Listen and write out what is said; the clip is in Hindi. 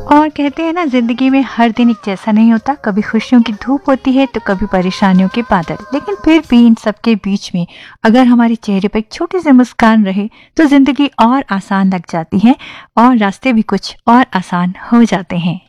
और कहते हैं ना, जिंदगी में हर दिन एक जैसा नहीं होता। कभी खुशियों की धूप होती है तो कभी परेशानियों के बादल। लेकिन फिर भी इन सबके बीच में अगर हमारे चेहरे पर एक छोटी सी मुस्कान रहे तो जिंदगी और आसान लग जाती है और रास्ते भी कुछ और आसान हो जाते हैं।